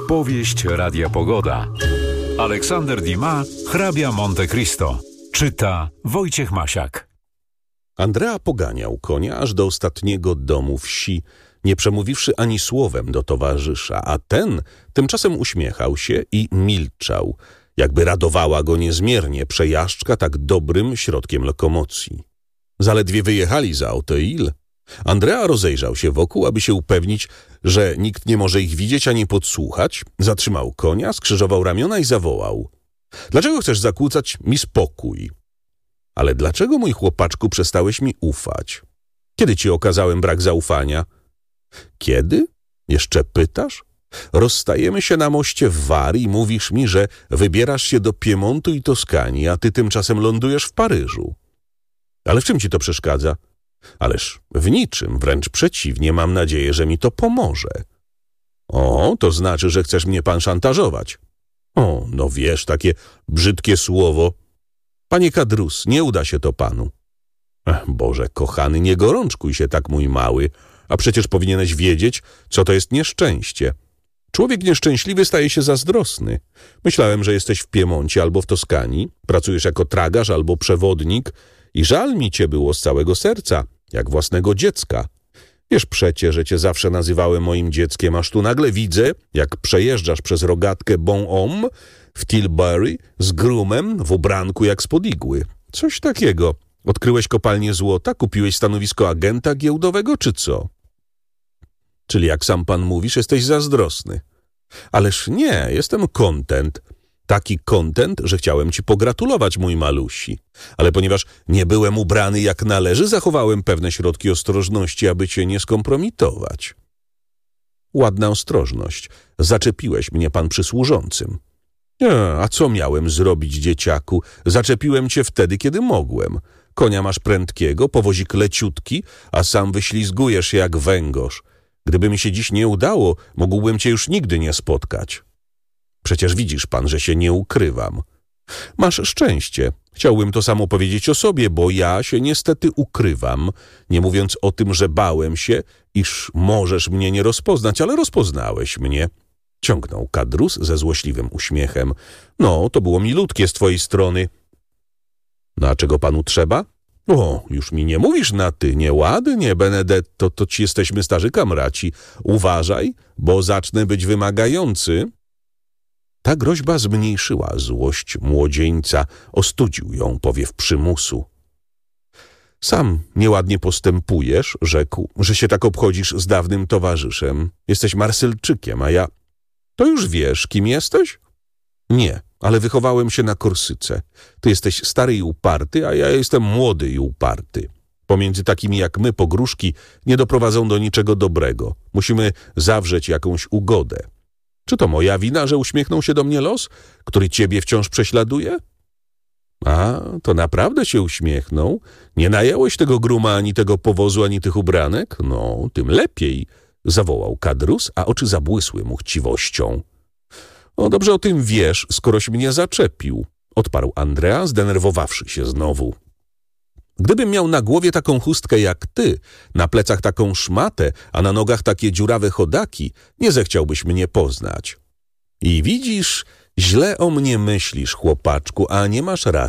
Powieść Radia Pogoda. Aleksander Dumas, hrabia Monte Cristo. Czyta Wojciech Masiak. Andrea poganiał konia aż do ostatniego domu wsi, nie przemówiwszy ani słowem do towarzysza, a ten tymczasem uśmiechał się i milczał, jakby radowała go niezmiernie przejażdżka tak dobrym środkiem lokomocji. Zaledwie wyjechali za Auteuil, Andrea rozejrzał się wokół, aby się upewnić, że nikt nie może ich widzieć ani podsłuchać, zatrzymał konia, skrzyżował ramiona i zawołał: „Dlaczego chcesz zakłócać mi spokój? Ale dlaczego, mój chłopaczku, przestałeś mi ufać? Kiedy ci okazałem brak zaufania?” „Kiedy? Jeszcze pytasz? Rozstajemy się na moście w Wari i mówisz mi, że wybierasz się do Piemontu i Toskanii, a ty tymczasem lądujesz w Paryżu. Ale w czym ci to przeszkadza? Ależ w niczym, wręcz przeciwnie, mam nadzieję, że mi to pomoże.” „O, to znaczy, że chcesz mnie pan szantażować.” „O, no wiesz, takie brzydkie słowo. Panie Kadrus, nie uda się to panu.” „Boże kochany, nie gorączkuj się tak, mój mały, a przecież powinieneś wiedzieć, co to jest nieszczęście. Człowiek nieszczęśliwy staje się zazdrosny. Myślałem, że jesteś w Piemoncie albo w Toskanii, pracujesz jako tragarz albo przewodnik i żal mi cię było z całego serca, jak własnego dziecka. Wiesz przecie, że cię zawsze nazywałem moim dzieckiem, aż tu nagle widzę, jak przejeżdżasz przez rogatkę Bon Homme w Tilbury z grumem w ubranku jak spod igły. Coś takiego. Odkryłeś kopalnię złota, kupiłeś stanowisko agenta giełdowego, czy co? Czyli jak sam pan mówisz, jesteś zazdrosny. Ależ nie, jestem kontent. Taki kontent, że chciałem ci pogratulować, mój malusi. Ale ponieważ nie byłem ubrany jak należy, zachowałem pewne środki ostrożności, aby cię nie skompromitować.” „Ładna ostrożność. Zaczepiłeś mnie pan przy służącym.” „A co miałem zrobić, dzieciaku? Zaczepiłem cię wtedy, kiedy mogłem. Konia masz prędkiego, powozik leciutki, a sam wyślizgujesz się jak węgorz. Gdyby mi się dziś nie udało, mógłbym cię już nigdy nie spotkać. Przecież widzisz pan, że się nie ukrywam.” „Masz szczęście. Chciałbym to samo powiedzieć o sobie, bo ja się niestety ukrywam, nie mówiąc o tym, że bałem się, iż możesz mnie nie rozpoznać, ale rozpoznałeś mnie”, ciągnął Kadrus ze złośliwym uśmiechem. „No, to było milutkie z twojej strony.” „No a czego panu trzeba?” „O, już mi nie mówisz na ty, nieładnie, Benedetto, to ci jesteśmy starzy kamraci. Uważaj, bo zacznę być wymagający.” Ta groźba zmniejszyła złość młodzieńca, ostudził ją powiew przymusu. „Sam nieładnie postępujesz”, rzekł, „że się tak obchodzisz z dawnym towarzyszem. Jesteś Marsylczykiem, a ja… To już wiesz, kim jesteś?” „Nie, ale wychowałem się na Korsyce. Ty jesteś stary i uparty, a ja jestem młody i uparty. Pomiędzy takimi jak my pogróżki nie doprowadzą do niczego dobrego. Musimy zawrzeć jakąś ugodę. Czy to moja wina, że uśmiechnął się do mnie los, który ciebie wciąż prześladuje?” „A, to naprawdę się uśmiechnął? Nie najęłeś tego gruma, ani tego powozu, ani tych ubranek? No, tym lepiej”, zawołał Kadrus, a oczy zabłysły mu chciwością. „O, dobrze o tym wiesz, skoroś mnie zaczepił”, odparł Andrea, zdenerwowawszy się znowu. „Gdybym miał na głowie taką chustkę jak ty, na plecach taką szmatę, a na nogach takie dziurawe chodaki, nie zechciałbyś mnie poznać. I widzisz, źle o mnie myślisz, chłopaczku, a nie masz racji.